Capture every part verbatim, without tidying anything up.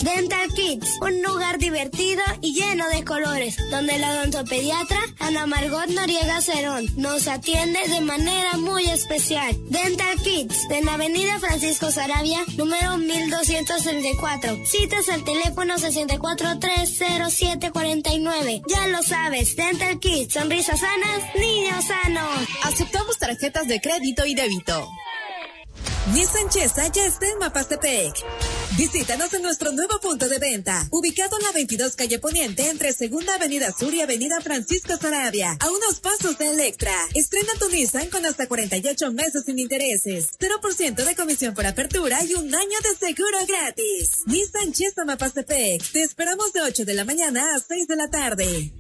Dental Kids, un lugar divertido y lleno de colores, donde la odontopediatra Ana Margot Noriega Cerón nos atiende de manera muy especial. Dental Kids, en la avenida Francisco Saravia, número mil doscientos treinta y cuatro. Citas al teléfono sesenta y cuatro tres cero siete cuarenta y nueve. Ya lo sabes, Dental Kids, sonrisas sanas, niños sanos. Aceptamos tarjetas de crédito y débito. Nissan Chesa ya está en Mapastepec. Visítanos en nuestro nuevo punto de venta, ubicado en la veintidós calle Poniente, entre Segunda Avenida Sur y Avenida Francisco Saravia, a unos pasos de Electra. Estrena tu Nissan con hasta cuarenta y ocho meses sin intereses, cero por ciento de comisión por apertura y un año de seguro gratis. Nissan Chesa Mapastepec. Te esperamos de ocho de la mañana a seis de la tarde.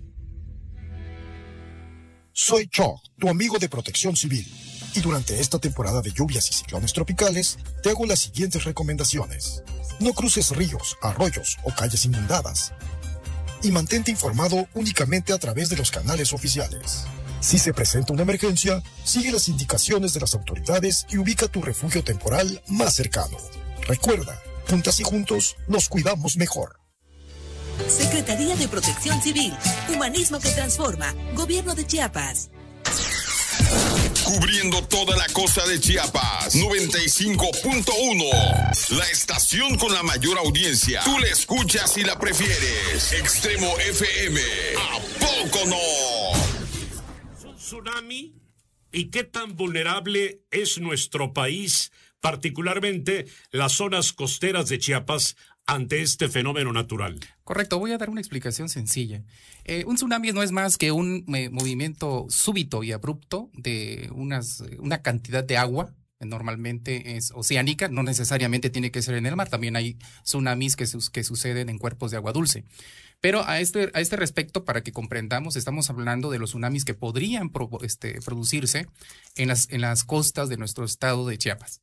Soy Choc, tu amigo de Protección Civil. Y durante esta temporada de lluvias y ciclones tropicales, te hago las siguientes recomendaciones. No cruces ríos, arroyos o calles inundadas. Y mantente informado únicamente a través de los canales oficiales. Si se presenta una emergencia, sigue las indicaciones de las autoridades y ubica tu refugio temporal más cercano. Recuerda, juntas y juntos nos cuidamos mejor. Secretaría de Protección Civil, Humanismo que Transforma, Gobierno de Chiapas. Cubriendo toda la costa de Chiapas, noventa y cinco punto uno. La estación con la mayor audiencia. Tú la escuchas y la prefieres. Extremo F M. ¿A poco no? ¿Un tsunami? ¿Y qué tan vulnerable es nuestro país, particularmente las zonas costeras de Chiapas, ante este fenómeno natural? Correcto, voy a dar una explicación sencilla. Eh, un tsunami no es más que un eh, movimiento súbito y abrupto de unas, una cantidad de agua, normalmente es oceánica, no necesariamente tiene que ser en el mar, también hay tsunamis que, su, que suceden en cuerpos de agua dulce. Pero a este, a este respecto, para que comprendamos, estamos hablando de los tsunamis que podrían pro, este, producirse en las, en las costas de nuestro estado de Chiapas.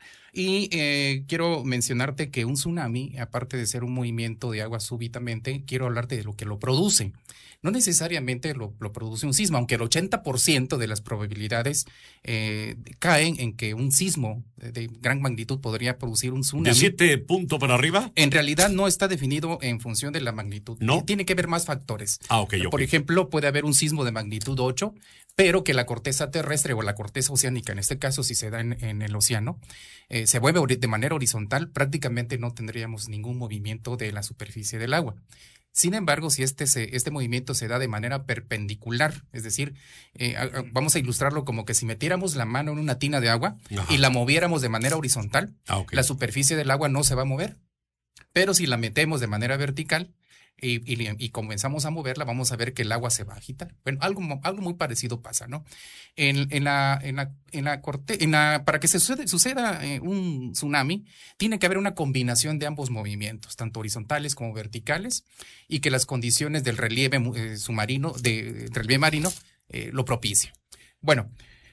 Y eh, quiero mencionarte que un tsunami, aparte de ser un movimiento de agua súbitamente, quiero hablarte de lo que lo produce. No necesariamente lo, lo produce un sismo, aunque el ochenta por ciento de las probabilidades eh, caen en que un sismo de, de gran magnitud podría producir un tsunami. ¿De siete puntos para arriba? En realidad no está definido en función de la magnitud. ¿No? Tiene que haber más factores. Ah, ok, ok. Por ejemplo, puede haber un sismo de magnitud ocho, pero que la corteza terrestre o la corteza oceánica, en este caso si se da en, en el océano, eh, se mueve de manera horizontal, prácticamente no tendríamos ningún movimiento de la superficie del agua. Sin embargo, si este, se, este movimiento se da de manera perpendicular, es decir, eh, a, a, vamos a ilustrarlo como que si metiéramos la mano en una tina de agua, ajá, y la moviéramos de manera horizontal, ah, okay, la superficie del agua no se va a mover. Pero si la metemos de manera vertical y, y, y comenzamos a moverla, vamos a ver que el agua se va a agitar. Bueno, algo, algo muy parecido pasa, ¿no? En, en la, en la, en la corte, en la, para que se suceda, suceda eh, un tsunami, tiene que haber una combinación de ambos movimientos, tanto horizontales como verticales, y que las condiciones del relieve eh, submarino, de, del relieve marino, eh, lo propicien. Bueno,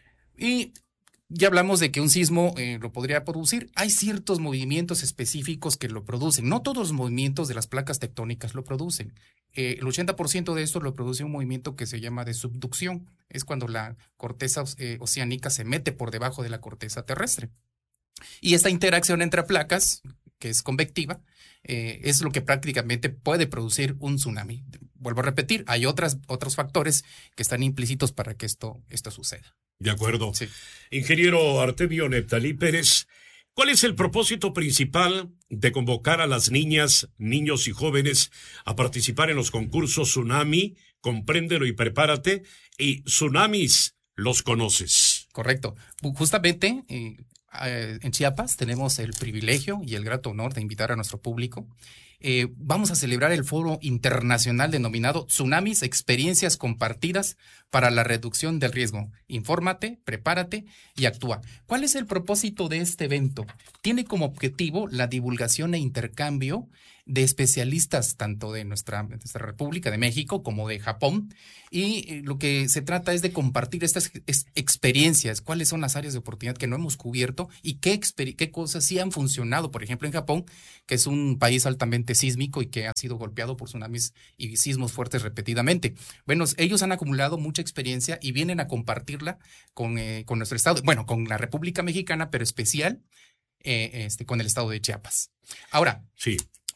y ya hablamos de que un sismo eh, lo podría producir. Hay ciertos movimientos específicos que lo producen. No todos los movimientos de las placas tectónicas lo producen. Eh, el ochenta por ciento de esto lo produce un movimiento que se llama de subducción. Es cuando la corteza eh, oceánica se mete por debajo de la corteza terrestre. Y esta interacción entre placas, que es convectiva, eh, es lo que prácticamente puede producir un tsunami. Vuelvo a repetir, hay otras, otros factores que están implícitos para que esto, esto suceda. De acuerdo. Sí. Ingeniero Artemio Neftalí Pérez, ¿cuál es el propósito principal de convocar a las niñas, niños y jóvenes a participar en los concursos Tsunami, Compréndelo y Prepárate, y Tsunamis, los conoces? Correcto. Justamente eh, en Chiapas tenemos el privilegio y el grato honor de invitar a nuestro público. Eh, vamos a celebrar el foro internacional denominado Tsunamis, Experiencias Compartidas para la Reducción del Riesgo. Infórmate, prepárate y actúa. ¿Cuál es el propósito de este evento? Tiene como objetivo la divulgación e intercambio de especialistas tanto de nuestra, de nuestra República de México como de Japón, y lo que se trata es de compartir estas es, experiencias, cuáles son las áreas de oportunidad que no hemos cubierto y qué, qué cosas sí han funcionado. Por ejemplo, en Japón, que es un país altamente sísmico y que ha sido golpeado por tsunamis y sismos fuertes repetidamente. Bueno, ellos han acumulado mucha experiencia y vienen a compartirla con, eh, con nuestro estado, bueno, con la República Mexicana, pero especial eh, este, con el estado de Chiapas. Ahora, sí.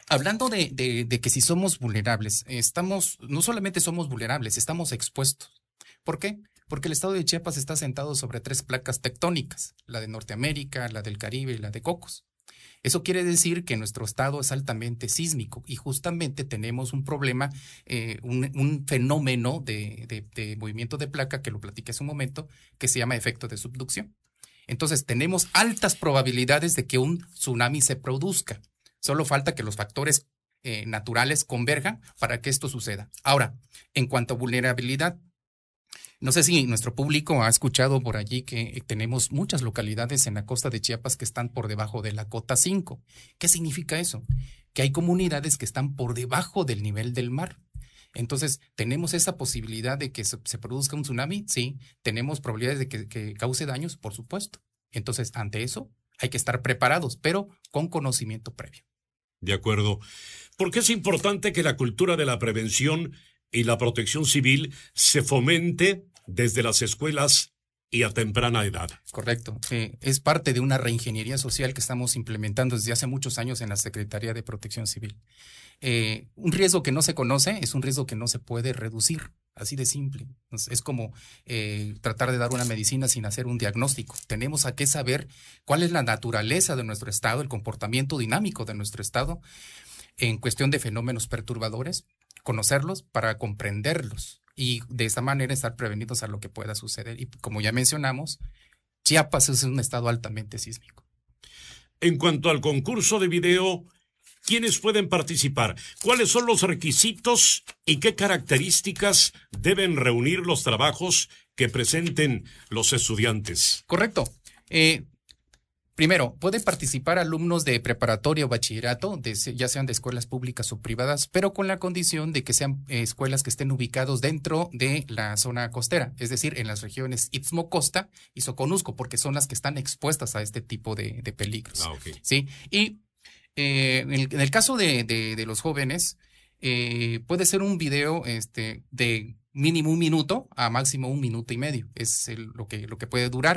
Hablando de, de, de que si somos vulnerables, estamos, no solamente somos vulnerables, estamos expuestos. ¿Por qué? Porque el estado de Chiapas está sentado sobre tres placas tectónicas, la de Norteamérica, la del Caribe y la de Cocos. Eso quiere decir que nuestro estado es altamente sísmico y justamente tenemos un problema, eh, un, un fenómeno de, de, de movimiento de placa, que lo platiqué hace un momento, que se llama efecto de subducción. Entonces tenemos altas probabilidades de que un tsunami se produzca. Solo falta que los factores eh, naturales converjan para que esto suceda. Ahora, en cuanto a vulnerabilidad, no sé si nuestro público ha escuchado por allí que tenemos muchas localidades en la costa de Chiapas que están por debajo de la cota cinco. ¿Qué significa eso? Que hay comunidades que están por debajo del nivel del mar. Entonces, ¿tenemos esa posibilidad de que se, se produzca un tsunami? Sí. ¿Tenemos probabilidades de que, que cause daños? Por supuesto. Entonces, ante eso, hay que estar preparados, pero con conocimiento previo. De acuerdo. ¿Por qué es importante que la cultura de la prevención y la protección civil se fomente desde las escuelas y a temprana edad? Correcto. Eh, es parte de una reingeniería social que estamos implementando desde hace muchos años en la Secretaría de Protección Civil. Eh, un riesgo que no se conoce es un riesgo que no se puede reducir, así de simple. Es como eh, tratar de dar una medicina sin hacer un diagnóstico. Tenemos a que saber cuál es la naturaleza de nuestro estado, el comportamiento dinámico de nuestro estado en cuestión de fenómenos perturbadores, conocerlos para comprenderlos y de esta manera estar prevenidos a lo que pueda suceder. Y como ya mencionamos, Chiapas es un estado altamente sísmico. En cuanto al concurso de video, ¿quiénes pueden participar? ¿Cuáles son los requisitos y qué características deben reunir los trabajos que presenten los estudiantes? Correcto. Eh, primero, pueden participar alumnos de preparatoria o bachillerato, de, ya sean de escuelas públicas o privadas, pero con la condición de que sean eh, escuelas que estén ubicados dentro de la zona costera, es decir, en las regiones Istmo-Costa y Soconusco, porque son las que están expuestas a este tipo de, de peligros. Ah, okay. ¿Sí? Y Eh, en, el, en el caso de, de, de los jóvenes, eh, puede ser un video este, de mínimo un minuto a máximo un minuto y medio. Es el, lo, que, lo que puede durar.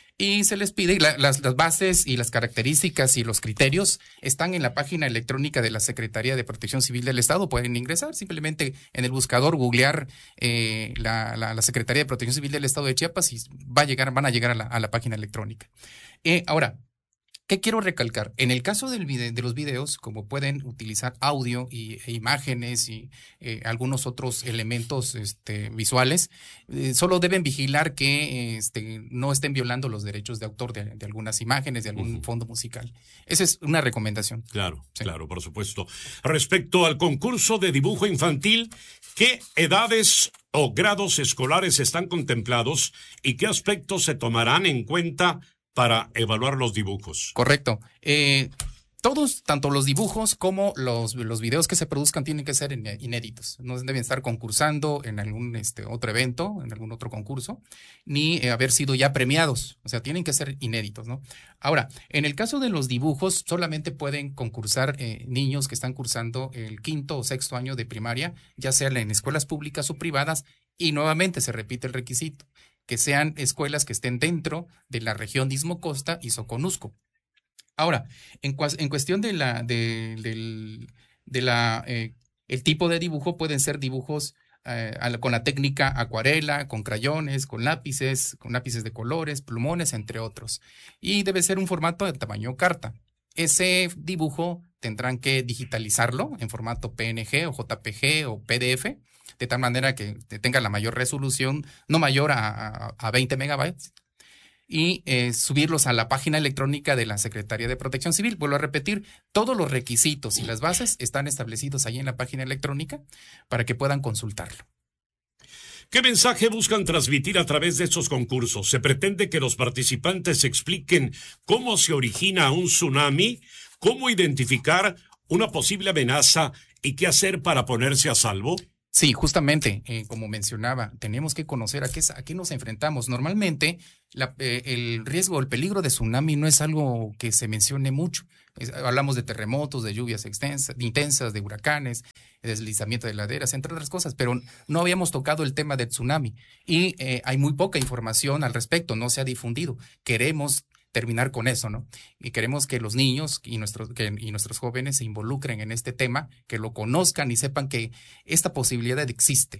Y se les pide, la, las, las bases y las características y los criterios están en la página electrónica de la Secretaría de Protección Civil del Estado. Pueden ingresar simplemente en el buscador, googlear eh, la, la, la Secretaría de Protección Civil del Estado de Chiapas y va a llegar, van a llegar a la, a la página electrónica. Eh, ahora, ¿qué quiero recalcar? En el caso del video, de los videos, como pueden utilizar audio y, e imágenes y eh, algunos otros elementos este, visuales, eh, solo deben vigilar que este, no estén violando los derechos de autor de, de algunas imágenes, de algún uh-huh. fondo musical. Esa es una recomendación. Claro, sí. Claro, por supuesto. Respecto al concurso de dibujo infantil, ¿qué edades o grados escolares están contemplados y qué aspectos se tomarán en cuenta para evaluar los dibujos? Correcto. Eh, todos, tanto los dibujos como los, los videos que se produzcan tienen que ser inéditos. No deben estar concursando en algún este, otro evento, en algún otro concurso, ni eh, haber sido ya premiados. O sea, tienen que ser inéditos, ¿no? Ahora, en el caso de los dibujos, solamente pueden concursar eh, niños que están cursando el quinto o sexto año de primaria, ya sea en escuelas públicas o privadas, y nuevamente se repite el requisito, que sean escuelas que estén dentro de la región de Istmo-Costa y Soconusco. Ahora, en, en cuestión de la, de, de, de la, eh, el tipo de dibujo, pueden ser dibujos eh, con la técnica acuarela, con crayones, con lápices, con lápices de colores, plumones, entre otros. Y debe ser un formato de tamaño carta. Ese dibujo tendrán que digitalizarlo en formato P N G o J P G o P D F, de tal manera que tenga la mayor resolución, no mayor a, a, a veinte megabytes, y eh, subirlos a la página electrónica de la Secretaría de Protección Civil. Vuelvo a repetir, todos los requisitos y las bases están establecidos ahí en la página electrónica para que puedan consultarlo. ¿Qué mensaje buscan transmitir a través de estos concursos? ¿Se pretende que los participantes expliquen cómo se origina un tsunami, cómo identificar una posible amenaza y qué hacer para ponerse a salvo? Sí, justamente, eh, como mencionaba, tenemos que conocer a qué, a qué nos enfrentamos. Normalmente, la, eh, el riesgo, el peligro de tsunami no es algo que se mencione mucho. Es, hablamos de terremotos, de lluvias extensas, intensas, de huracanes, de deslizamiento de laderas, entre otras cosas, pero no habíamos tocado el tema de tsunami y eh, hay muy poca información al respecto, no se ha difundido. Queremos terminar con eso, ¿no? Y queremos que los niños y nuestros, que, y nuestros jóvenes se involucren en este tema, que lo conozcan y sepan que esta posibilidad existe.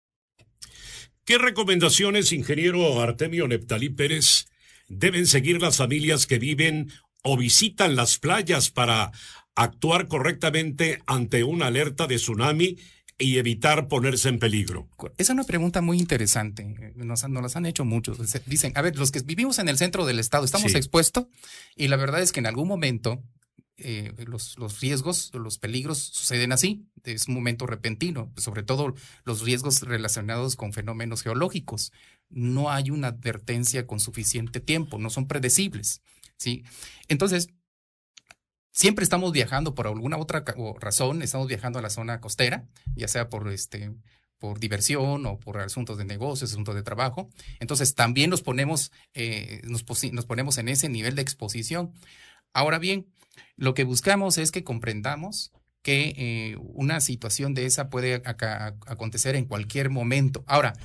¿Qué recomendaciones, ingeniero Artemio Neptalí Pérez, deben seguir las familias que viven o visitan las playas para actuar correctamente ante una alerta de tsunami y evitar ponerse en peligro? Es una pregunta muy interesante. Nos, nos las han hecho muchos. Dicen, a ver, los que vivimos en el centro del estado estamos sí. expuestos, y la verdad es que en algún momento eh, los, los riesgos, los peligros suceden así. Es un momento repentino, sobre todo los riesgos relacionados con fenómenos geológicos. No hay una advertencia con suficiente tiempo, no son predecibles, ¿sí? Entonces, siempre estamos viajando por alguna otra razón, estamos viajando a la zona costera, ya sea por este por diversión o por asuntos de negocios, asuntos de trabajo. Entonces también nos ponemos, eh, nos, nos ponemos en ese nivel de exposición. Ahora bien, lo que buscamos es que comprendamos que eh, una situación de esa puede acá, acontecer en cualquier momento. Ahora,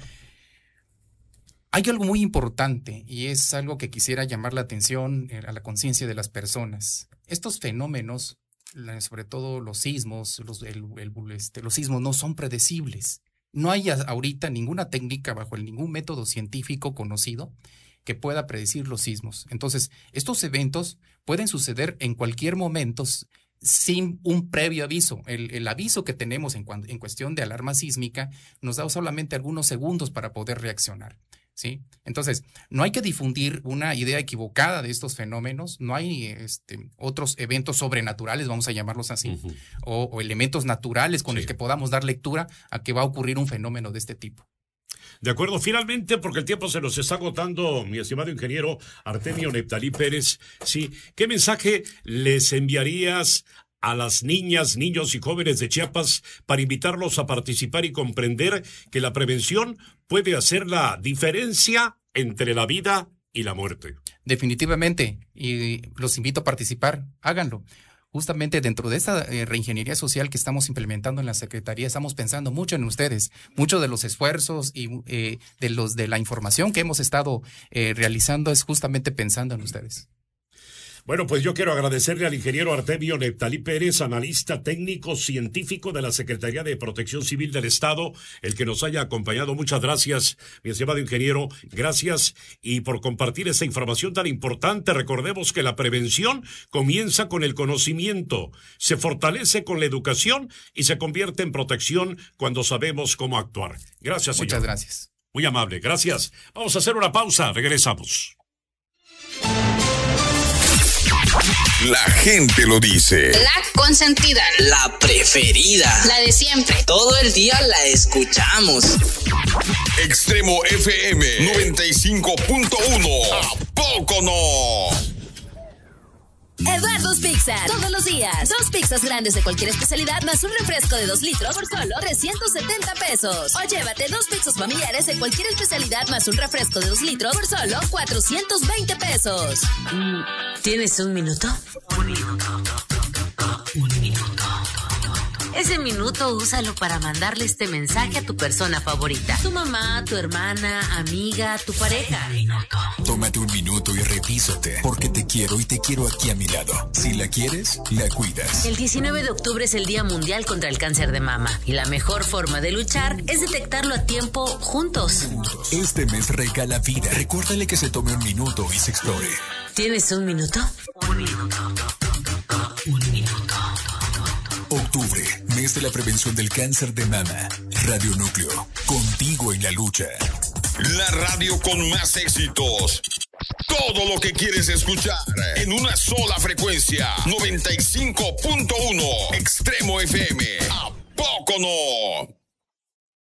hay algo muy importante y es algo que quisiera llamar la atención a la conciencia de las personas. Estos fenómenos, sobre todo los sismos, los, el, el, este, los sismos no son predecibles. No hay ahorita ninguna técnica bajo el, ningún método científico conocido que pueda predecir los sismos. Entonces, estos eventos pueden suceder en cualquier momento sin un previo aviso. El, el aviso que tenemos en, en cuestión de alarma sísmica nos da solamente algunos segundos para poder reaccionar, ¿sí? Entonces, no hay que difundir una idea equivocada de estos fenómenos. No hay este, otros eventos sobrenaturales, vamos a llamarlos así, uh-huh. o, o elementos naturales con sí. el que podamos dar lectura a que va a ocurrir un fenómeno de este tipo. De acuerdo, finalmente, porque el tiempo se nos está agotando, mi estimado ingeniero Artemio Neptalí Pérez, sí, ¿qué mensaje les enviarías a las niñas, niños y jóvenes de Chiapas para invitarlos a participar y comprender que la prevención puede hacer la diferencia entre la vida y la muerte? Definitivamente, y los invito a participar, háganlo. Justamente dentro de esta eh, reingeniería social que estamos implementando en la Secretaría, estamos pensando mucho en ustedes, muchos de los esfuerzos y eh, de los de la información que hemos estado eh, realizando es justamente pensando en ustedes. Bueno, pues yo quiero agradecerle al ingeniero Artemio Neptalí Pérez, analista técnico científico de la Secretaría de Protección Civil del Estado, el que nos haya acompañado. Muchas gracias, mi estimado ingeniero. Gracias y por compartir esta información tan importante. Recordemos que la prevención comienza con el conocimiento, se fortalece con la educación y se convierte en protección cuando sabemos cómo actuar. Gracias, señor. Muchas gracias. Muy amable, gracias. Vamos a hacer una pausa, regresamos. La gente lo dice. La consentida. La preferida. La de siempre. Todo el día la escuchamos. Extremo F M noventa y cinco punto uno. ¿A poco no? Eduardo's Pizza. Todos los días. Dos pizzas grandes de cualquier especialidad más un refresco de dos litros por solo trescientos setenta pesos. O llévate dos pizzas familiares de cualquier especialidad más un refresco de dos litros por solo cuatrocientos veinte pesos. ¿Tienes un minuto? Un minuto. Un minuto. Ese minuto úsalo para mandarle este mensaje a tu persona favorita. Tu mamá, tu hermana, amiga, tu pareja. Minuto. Tómate un minuto y revísate, porque te quiero y te quiero aquí a mi lado. Si la quieres, la cuidas. El diecinueve de octubre es el Día Mundial contra el Cáncer de Mama. Y la mejor forma de luchar es detectarlo a tiempo juntos. Juntos. Este mes regala vida. Recuérdale que se tome un minuto y se explore. ¿Tienes un minuto? Un minuto. Un minuto. Octubre, mes de la prevención del cáncer de mama. Radio Núcleo, contigo en la lucha. La radio con más éxitos. Todo lo que quieres escuchar en una sola frecuencia. noventa y cinco punto uno. Extremo F M. ¿A poco no?